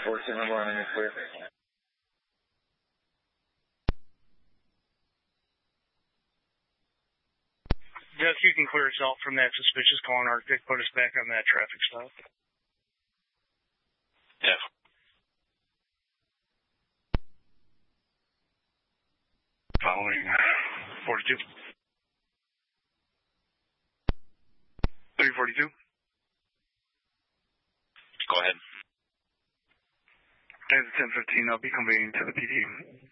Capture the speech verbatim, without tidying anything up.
fourteen number one, you're clear. Jeff, you can clear yourself from that suspicious call on Arctic. Put us back on that traffic stop. Yeah. Following forty-two. three forty-two. Go ahead. At ten fifteen, I'll be convening to the P D.